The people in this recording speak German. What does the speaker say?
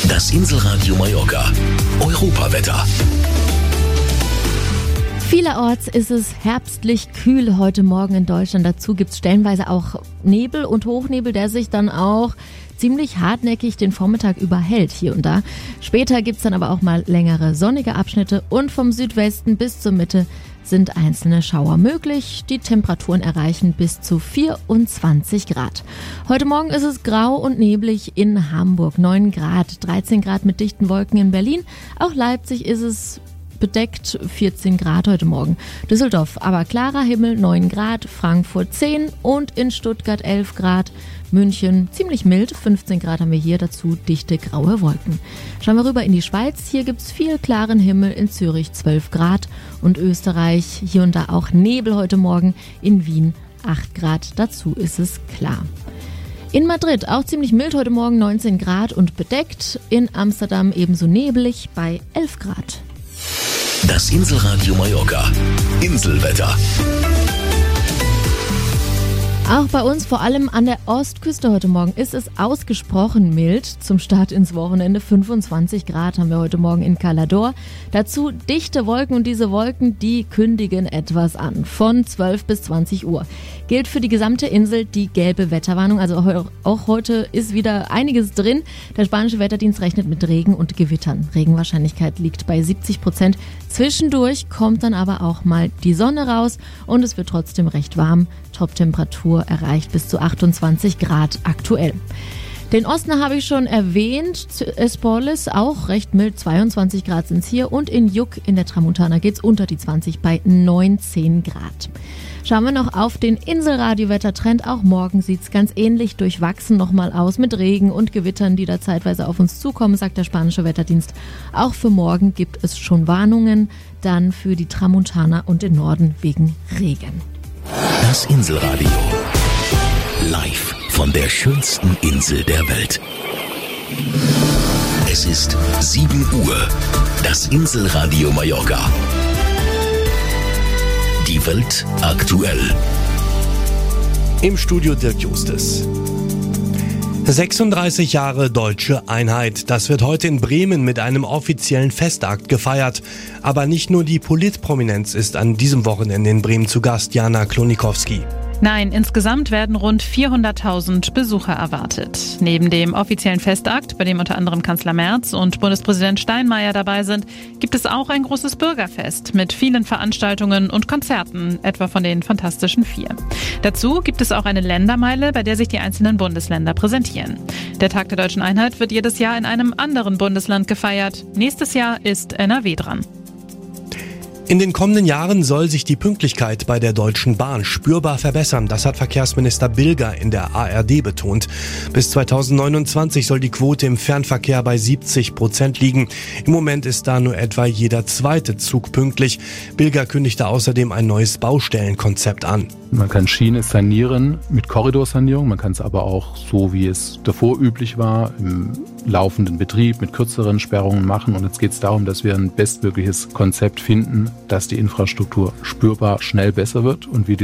Das Inselradio Mallorca. Europawetter. Vielerorts ist es herbstlich kühl heute Morgen in Deutschland. Dazu gibt es stellenweise auch Nebel und Hochnebel, der sich dann auch ziemlich hartnäckig den Vormittag überhält hier und da. Später gibt es dann aber auch mal längere sonnige Abschnitte und vom Südwesten bis zur Mitte sind einzelne Schauer möglich. Die Temperaturen erreichen bis zu 24 Grad. Heute Morgen ist es grau und neblig in Hamburg, 9 Grad, 13 Grad mit dichten Wolken in Berlin. Auch Leipzig ist es bedeckt, 14 Grad heute Morgen. Düsseldorf aber klarer Himmel, 9 Grad, Frankfurt 10 und in Stuttgart 11 Grad. München ziemlich mild, 15 Grad haben wir hier, dazu dichte graue Wolken. Schauen wir rüber in die Schweiz, hier gibt's viel klaren Himmel, in Zürich 12 Grad und Österreich hier und da auch Nebel heute Morgen, in Wien 8 Grad, dazu ist es klar. In Madrid auch ziemlich mild heute Morgen, 19 Grad und bedeckt, in Amsterdam ebenso nebelig bei 11 Grad. Das Inselradio Mallorca. Inselwetter. Auch bei uns, vor allem an der Ostküste heute Morgen, ist es ausgesprochen mild. Zum Start ins Wochenende 25 Grad haben wir heute Morgen in Calador. Dazu dichte Wolken und diese Wolken, die kündigen etwas an. Von 12 bis 20 Uhr gilt für die gesamte Insel die gelbe Wetterwarnung. Also auch heute ist wieder einiges drin. Der spanische Wetterdienst rechnet mit Regen und Gewittern. Regenwahrscheinlichkeit liegt bei 70%. Zwischendurch kommt dann aber auch mal die Sonne raus und es wird trotzdem recht warm. Toptemperatur erreicht bis zu 28 Grad aktuell. Den Osten habe ich schon erwähnt, Esporles auch recht mild, 22 Grad sind es hier und in Juck in der Tramontana geht es unter die 20 bei 19 Grad. Schauen wir noch auf den Inselradio-Wettertrend. Auch morgen sieht es ganz ähnlich durchwachsen nochmal aus mit Regen und Gewittern, die da zeitweise auf uns zukommen, sagt der spanische Wetterdienst. Auch für morgen gibt es schon Warnungen, dann für die Tramontana und den Norden wegen Regen. Das Inselradio. Live von der schönsten Insel der Welt. Es ist 7 Uhr. Das Inselradio Mallorca. Die Welt aktuell. Im Studio Dirk Justus. 36 Jahre deutsche Einheit. Das wird heute in Bremen mit einem offiziellen Festakt gefeiert. Aber nicht nur die Politprominenz ist an diesem Wochenende in Bremen zu Gast, Jana Klonikowski. Nein, insgesamt werden rund 400.000 Besucher erwartet. Neben dem offiziellen Festakt, bei dem unter anderem Kanzler Merz und Bundespräsident Steinmeier dabei sind, gibt es auch ein großes Bürgerfest mit vielen Veranstaltungen und Konzerten, etwa von den Fantastischen Vier. Dazu gibt es auch eine Ländermeile, bei der sich die einzelnen Bundesländer präsentieren. Der Tag der deutschen Einheit wird jedes Jahr in einem anderen Bundesland gefeiert. Nächstes Jahr ist NRW dran. In den kommenden Jahren soll sich die Pünktlichkeit bei der Deutschen Bahn spürbar verbessern. Das hat Verkehrsminister Bilger in der ARD betont. Bis 2029 soll die Quote im Fernverkehr bei 70% liegen. Im Moment ist da nur etwa jeder zweite Zug pünktlich. Bilger kündigte außerdem ein neues Baustellenkonzept an. Man kann Schiene sanieren mit Korridorsanierung, man kann es aber auch so, wie es davor üblich war, im laufenden Betrieb mit kürzeren Sperrungen machen. Und jetzt geht es darum, dass wir ein bestmögliches Konzept finden, dass die Infrastruktur spürbar schnell besser wird und wir